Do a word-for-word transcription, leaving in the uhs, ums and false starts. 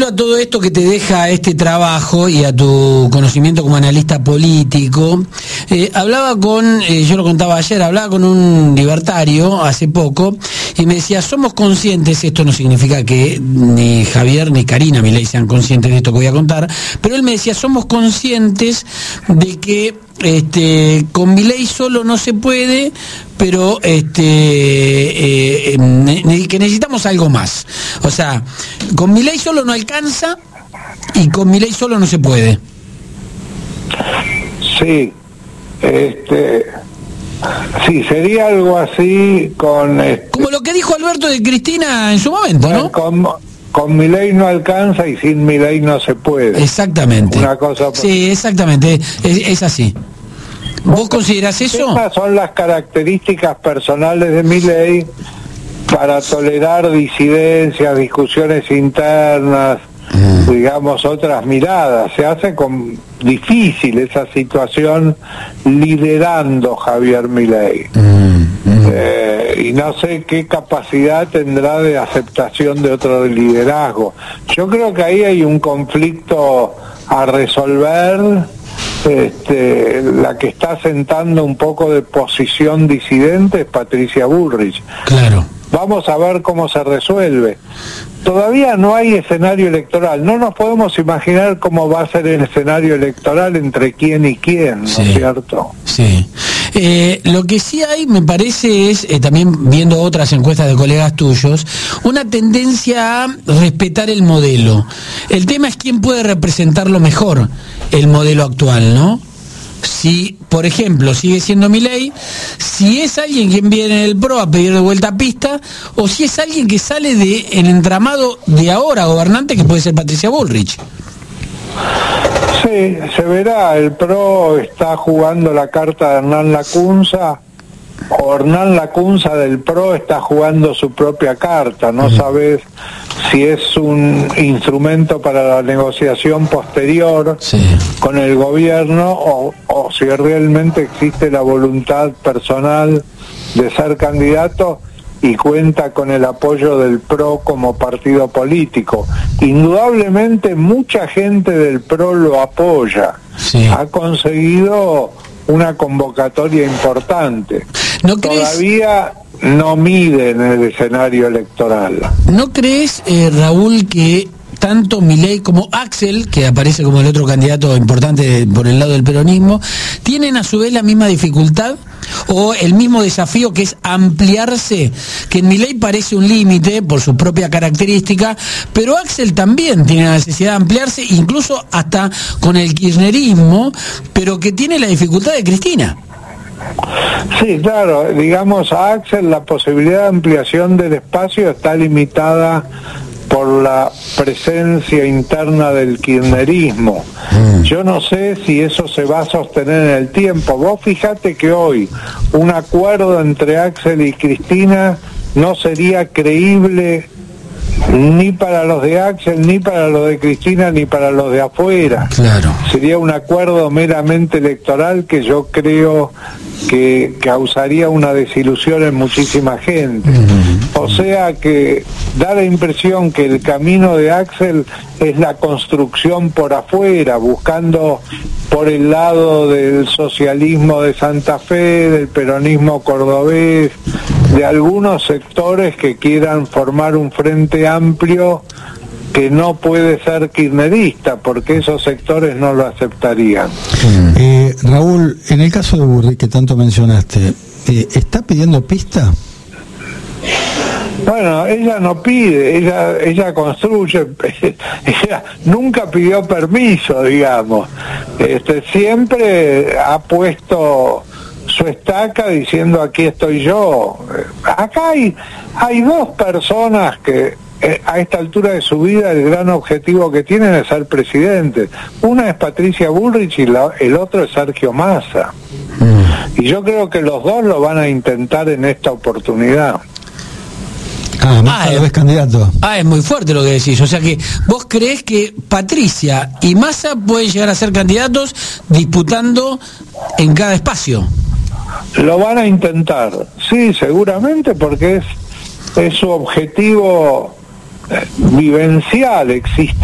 paralelo a todo esto que te deja este trabajo y a tu conocimiento como analista político, eh, hablaba con, eh, yo lo contaba ayer, hablaba con un libertario hace poco y me decía, somos conscientes, esto no significa que ni Javier ni Karina Milei sean conscientes de esto que voy a contar, pero él me decía, somos conscientes de que Este, con Milei solo no se puede, pero este, eh, ne- que necesitamos algo más. O sea, con Milei solo no alcanza y con Milei solo no se puede. Sí, este, sí, sería algo así con... Este, como lo que dijo Alberto de Cristina en su momento, ¿no? Con, con Milei no alcanza y sin Milei no se puede. Exactamente. Una cosa por... Sí, exactamente, es, es así. ¿Vos considerás eso? Estas son las características personales de Milei para tolerar disidencias, discusiones internas, mm. digamos, otras miradas. Se hace con difícil esa situación liderando Javier Milei. Mm. Mm. Eh, y no sé qué capacidad tendrá de aceptación de otro liderazgo. Yo creo que ahí hay un conflicto a resolver. Este, la que está sentando un poco de posición disidente es Patricia Bullrich. Claro. Vamos a ver cómo se resuelve. Todavía no hay escenario electoral. No nos podemos imaginar cómo va a ser el escenario electoral entre quién y quién, ¿no es sí, cierto? Sí. Eh, lo que sí hay, me parece, es, eh, también viendo otras encuestas de colegas tuyos, una tendencia a respetar el modelo. El tema es quién puede representarlo mejor, el modelo actual, ¿no? Si, por ejemplo, sigue siendo Milei, si es alguien quien viene del P R O a pedir de vuelta a pista, o si es alguien que sale del entramado de ahora gobernante, que puede ser Patricia Bullrich. Sí, se verá. El P R O está jugando la carta de Hernán Lacunza, o Hernán Lacunza del P R O está jugando su propia carta. No uh-huh. sabes si es un instrumento para la negociación posterior sí. con el gobierno o, o si realmente existe la voluntad personal de ser candidato y cuenta con el apoyo del P R O como partido político. Indudablemente mucha gente del P R O lo apoya. Sí. Ha conseguido una convocatoria importante. ¿No crees... Todavía no mide en el escenario electoral. ¿No crees, eh, Raúl, que tanto Milei como Axel, que aparece como el otro candidato importante por el lado del peronismo, tienen a su vez la misma dificultad o el mismo desafío, que es ampliarse? Que en Milei parece un límite por su propia característica, pero Axel también tiene la necesidad de ampliarse, incluso hasta con el kirchnerismo, pero que tiene la dificultad de Cristina. Sí, claro, digamos, a Axel la posibilidad de ampliación del espacio está limitada por la presencia interna del kirchnerismo. Mm. Yo no sé si eso se va a sostener en el tiempo. Vos fíjate que hoy un acuerdo entre Axel y Cristina no sería creíble ni para los de Axel, ni para los de Cristina, ni para los de afuera. Claro. Sería un acuerdo meramente electoral que yo creo que causaría una desilusión en muchísima gente. Uh-huh. O sea que da la impresión que el camino de Axel es la construcción por afuera, buscando por el lado del socialismo de Santa Fe, del peronismo cordobés, de algunos sectores que quieran formar un frente amplio que no puede ser kirchnerista, porque esos sectores no lo aceptarían. Eh, Raúl, en el caso de Bullrich, que tanto mencionaste, eh, ¿está pidiendo pista? Bueno, ella no pide, ella ella construye, ella nunca pidió permiso, digamos. Este, siempre ha puesto su estaca diciendo aquí estoy yo. Acá hay, hay dos personas que eh, a esta altura de su vida el gran objetivo que tienen es ser presidente. Una es Patricia Bullrich y la, el otro es Sergio Massa. Mm. Y yo creo que los dos lo van a intentar en esta oportunidad. Ah, Massa ah, es candidato. Ah, es muy fuerte lo que decís. O sea que vos creés que Patricia y Massa pueden llegar a ser candidatos disputando en cada espacio. Lo van a intentar, sí, seguramente, porque es, es su objetivo eh, vivencial, existe.